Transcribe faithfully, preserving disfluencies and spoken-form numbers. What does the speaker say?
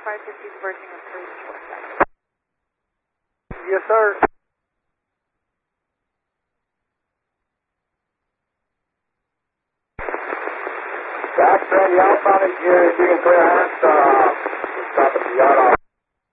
five fifty converging on three short side. Yes, sir. That's Randy Alpha, if you can clear hands, uh, stop at the yard off.